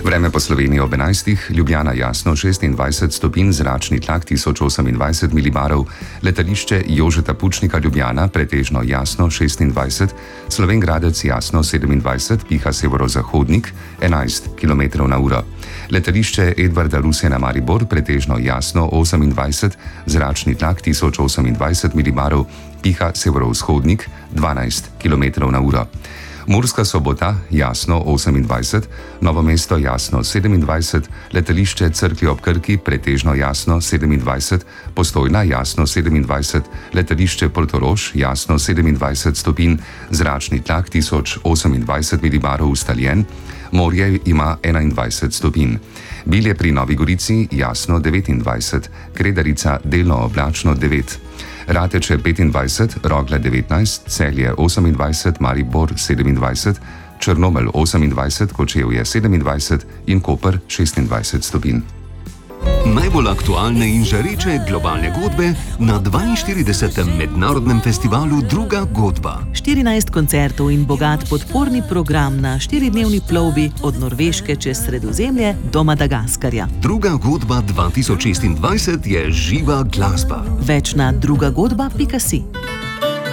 Vreme po Sloveniji ob 11. Ljubljana jasno 26 stopinj, zračni tlak 1028 milibarov, letališče Jožeta Pučnika Ljubljana pretežno jasno 26, Slovenj Gradec jasno 27, piha severozahodnik 11 km/h. Letališče Edvarda Rusjana Maribor pretežno jasno 28, zračni tlak 1028 milibarov, piha severovzhodnik 12 km/h. Murska Sobota jasno 28, Novo mesto jasno 27, letališče Cerklje ob Krki pretežno jasno 27, Postojna jasno 27, letališče Portorož jasno 27 stopinj, zračni tlak 1028 milibarov ustaljen, morje ima 21 stopinj. Bilje pri Novi Gorici jasno 29, Kredarica delno oblačno 9. Rateče 25, Rogla 19, Celje 28, Maribor 27, Črnomelj 28, Kočevje 27 in Koper 26 stopinj. Najbolj aktualne in žareče globalne godbe na 42. Mednarodnem festivalu Druga godba. 14 koncertov in bogat podporni program na 4-dnevni plovbi od Norveške čez Sredozemlje do Madagaskarja. Druga godba 2026 je živa glasba. Več na drugagodba.si.